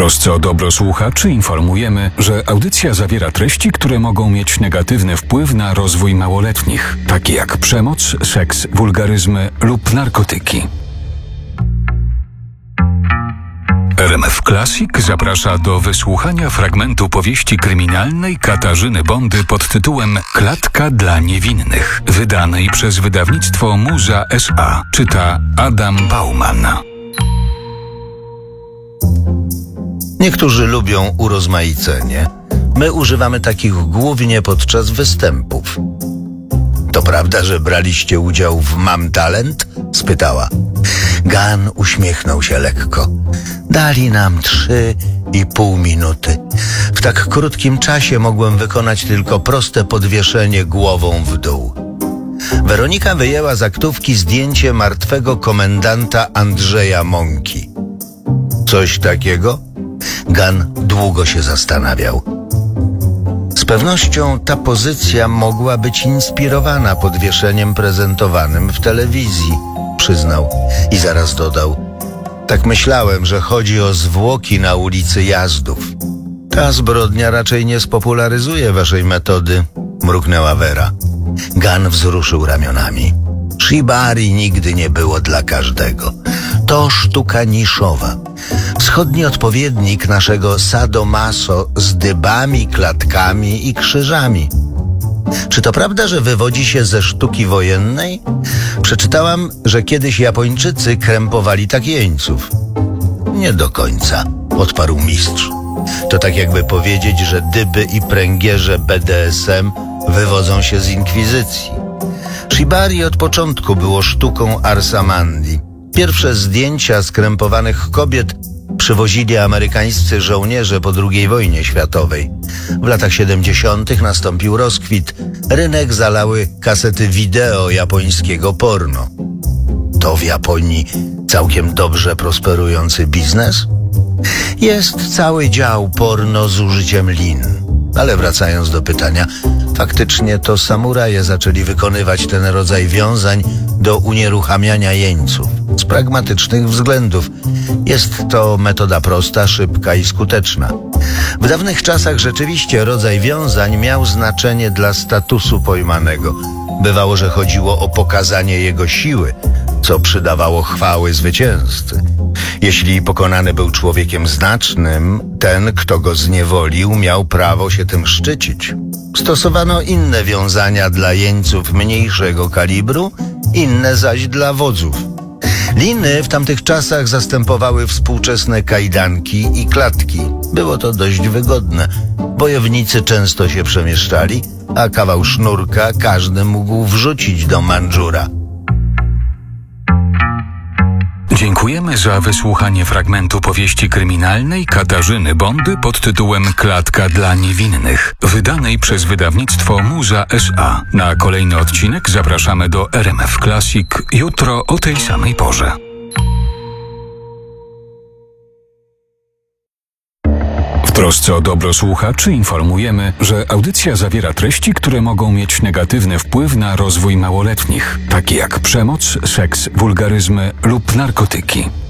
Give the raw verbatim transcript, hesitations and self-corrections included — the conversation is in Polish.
trosce o dobro słuchaczy informujemy, że audycja zawiera treści, które mogą mieć negatywny wpływ na rozwój małoletnich, takie jak przemoc, seks, wulgaryzmy lub narkotyki. R M F Classic zaprasza do wysłuchania fragmentu powieści kryminalnej Katarzyny Bondy pod tytułem Klatka dla niewinnych, wydanej przez wydawnictwo Muza S A. Czyta Adam Bauman. Niektórzy lubią urozmaicenie. My używamy takich głównie podczas występów. To prawda, że braliście udział w Mam Talent? Spytała. Gunn uśmiechnął się lekko. Dali nam trzy i pół minuty. W tak krótkim czasie mogłem wykonać tylko proste podwieszenie głową w dół. Weronika wyjęła z aktówki zdjęcie martwego komendanta Andrzeja Mąki. Coś takiego? Gunn długo się zastanawiał. Z pewnością ta pozycja mogła być inspirowana podwieszeniem prezentowanym w telewizji, przyznał i zaraz dodał. Tak myślałem, że chodzi o zwłoki na ulicy Jazdów. Ta zbrodnia raczej nie spopularyzuje waszej metody, mruknęła Wera. Gunn wzruszył ramionami. Shibari nigdy nie było dla każdego. To sztuka niszowa. Wschodni odpowiednik naszego sadomaso z dybami, klatkami i krzyżami. Czy to prawda, że wywodzi się ze sztuki wojennej? Przeczytałam, że kiedyś Japończycy krępowali tak jeńców. Nie do końca, odparł mistrz. To tak jakby powiedzieć, że dyby i pręgierze B D S M wywodzą się z inkwizycji. Shibari od początku było sztuką Arsamandi. Pierwsze zdjęcia skrępowanych kobiet przywozili amerykańscy żołnierze po drugiej wojnie światowej. W latach siedemdziesiątych nastąpił rozkwit. Rynek zalały kasety wideo japońskiego porno. To w Japonii całkiem dobrze prosperujący biznes? Jest cały dział porno z użyciem lin. Ale wracając do pytania, faktycznie to samuraje zaczęli wykonywać ten rodzaj wiązań do unieruchamiania jeńców. Z pragmatycznych względów. Jest to metoda prosta, szybka i skuteczna. W dawnych czasach rzeczywiście rodzaj wiązań miał znaczenie dla statusu pojmanego. Bywało, że chodziło o pokazanie jego siły, co przydawało chwały zwycięzcy. Jeśli pokonany był człowiekiem znacznym, ten, kto go zniewolił, miał prawo się tym szczycić. Stosowano inne wiązania dla jeńców mniejszego kalibru, inne zaś dla wodzów. Liny w tamtych czasach zastępowały współczesne kajdanki i klatki. Było to dość wygodne. Bojownicy często się przemieszczali, a kawał sznurka każdy mógł wrzucić do mandżura. Dziękujemy za wysłuchanie fragmentu powieści kryminalnej Katarzyny Bondy pod tytułem Klatka dla niewinnych, wydanej przez wydawnictwo Muza S A. Na kolejny odcinek zapraszamy do R M F Classic jutro o tej samej porze. W trosce o dobro słuchaczy informujemy, że audycja zawiera treści, które mogą mieć negatywny wpływ na rozwój małoletnich, takie jak przemoc, seks, wulgaryzmy lub narkotyki.